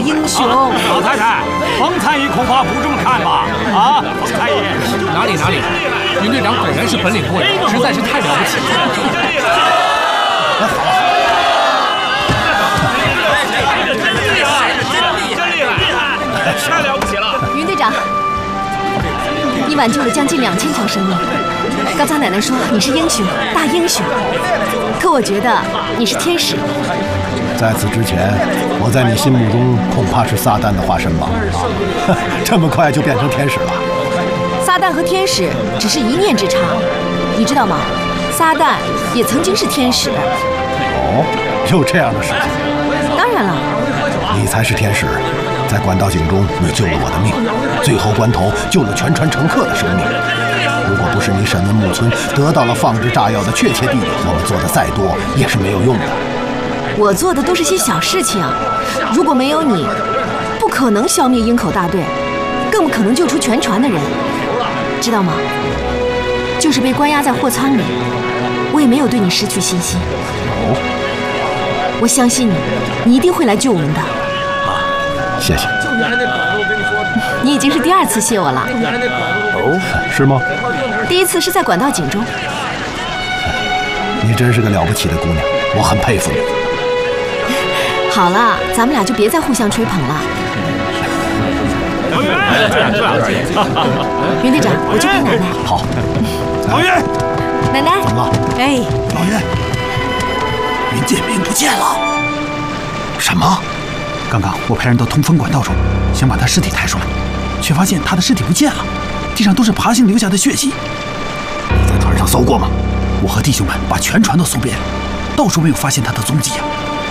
英雄。 老太太，冯参议恐怕不这么看吧？啊，冯参议， 哪里，云队长果然是本领过人，实在是太了不起了。 太了不起了！ 云队长，你挽救了将近2000条生命。刚才奶奶说你是英雄，大英雄，可我觉得你是天使。 在此之前，我在你心目中恐怕是撒旦的化身吧？这么快就变成天使了？ 撒旦和天使只是一念之差，你知道吗？撒旦也曾经是天使。 哦，有这样的事情？ 当然了， 你才是天使。在管道井中，你救了我的命，最后关头救了全船乘客的生命。如果不是你审问木村，得到了放置炸药的确切地点，我们做的再多也是没有用的。 我做的都是些小事情，如果没有你，不可能消灭鹰口大队，更不可能救出全船的人，知道吗？就是被关押在货舱里，我也没有对你失去信心。 哦， 我相信你，你一定会来救我们的。 谢谢。 你已经是第2次谢我了。 哦，是吗？ 第1次是在管道井中。 你真是个了不起的姑娘，我很佩服你。 好了，咱们俩就别再互相吹捧了。云队长，我去陪奶奶。 好。 老云， 奶奶。 怎么了？ 哎， 老云，云剑兵不见了。什么？ 刚刚我派人到通风管道中，想把他尸体抬出来，却发现他的尸体不见了，地上都是爬行留下的血迹。 你在船上搜过吗？ 我和弟兄们把全船都搜遍了，到处没有发现他的踪迹呀。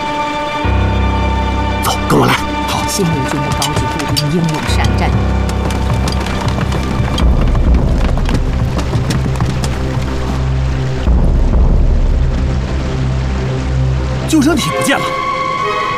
走，跟我来。 好。 新六军的高级步兵英勇善战。 救生艇不见了。